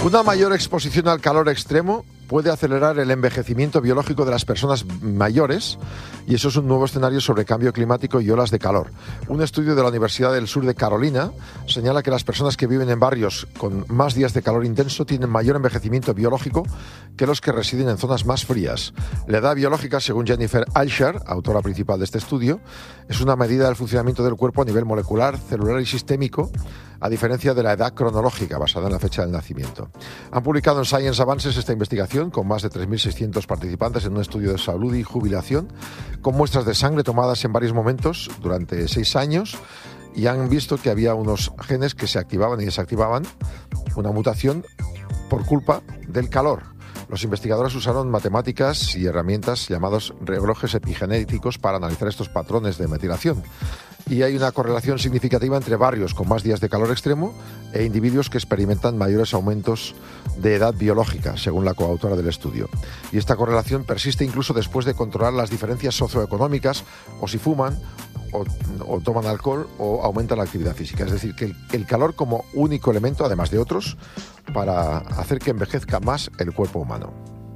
Una mayor exposición al calor extremo puede acelerar el envejecimiento biológico de las personas mayores, y eso es un nuevo escenario sobre cambio climático y olas de calor. Un estudio de la Universidad del Sur de Carolina señala que las personas que viven en barrios con más días de calor intenso tienen mayor envejecimiento biológico que los que residen en zonas más frías. La edad biológica, según Jennifer Aisher, autora principal de este estudio, es una medida del funcionamiento del cuerpo a nivel molecular, celular y sistémico, a diferencia de la edad cronológica basada en la fecha del nacimiento. Han publicado en Science Advances esta investigación con más de 3.600 participantes en un estudio de salud y jubilación, con muestras de sangre tomadas en varios momentos durante 6 años, y han visto que había unos genes que se activaban y desactivaban, una mutación por culpa del calor. Los investigadores usaron matemáticas y herramientas llamados relojes epigenéticos para analizar estos patrones de metilación. Y hay una correlación significativa entre barrios con más días de calor extremo e individuos que experimentan mayores aumentos de edad biológica, según la coautora del estudio. Y esta correlación persiste incluso después de controlar las diferencias socioeconómicas, o si fuman, o toman alcohol, o aumentan la actividad física. Es decir, que el calor como único elemento, además de otros, para hacer que envejezca más el cuerpo humano.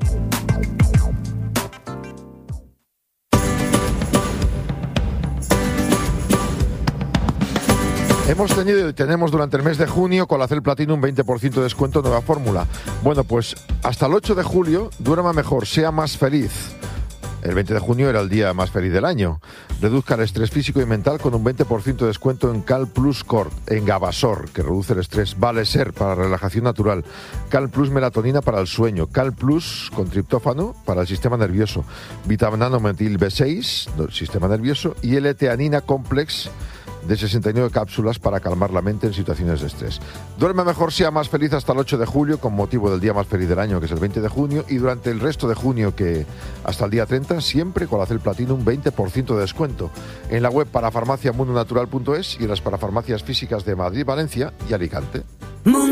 Hemos tenido y tenemos durante el mes de junio con la Colacel Platino un 20% de descuento, nueva fórmula. Bueno, pues hasta el 8 de julio, duerma mejor, sea más feliz. El 20 de junio era el día más feliz del año. Reduzca el estrés físico y mental con un 20% de descuento en Cal Plus Cord, en Gabasor, que reduce el estrés, Valeser para relajación natural, Cal Plus Melatonina para el sueño, Cal Plus con triptófano para el sistema nervioso, Vitaminometil B6, sistema nervioso, y L-teanina Complex de 69 cápsulas para calmar la mente en situaciones de estrés. Duerme mejor, sea más feliz hasta el 8 de julio con motivo del día más feliz del año, que es el 20 de junio, y durante el resto de junio, que hasta el día 30, siempre con Colacel Platino un 20% de descuento en la web parafarmaciamundonatural.es y en las parafarmacias físicas de Madrid, Valencia y Alicante.